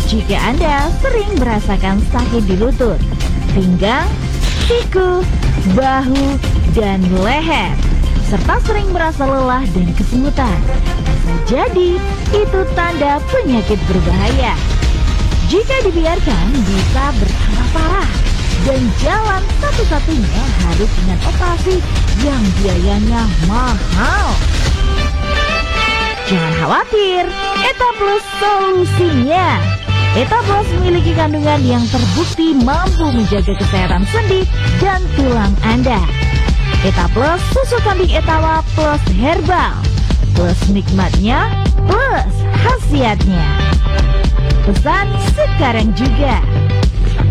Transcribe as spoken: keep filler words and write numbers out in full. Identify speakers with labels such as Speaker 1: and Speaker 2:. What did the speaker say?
Speaker 1: Jika Anda sering merasakan sakit di lutut, pinggang, siku, bahu, dan leher, serta sering merasa lelah dan kesemutan, bisa jadi itu tanda penyakit berbahaya. Jika dibiarkan bisa bertambah parah, dan jalan satu-satunya harus dengan operasi yang biayanya mahal. Jangan khawatir, Eta Plus solusinya. Eta Plus memiliki kandungan yang terbukti mampu menjaga kesehatan sendi dan tulang Anda. Eta Plus susu kambing Etawa plus herbal, plus nikmatnya, plus khasiatnya. Pesan sekarang juga.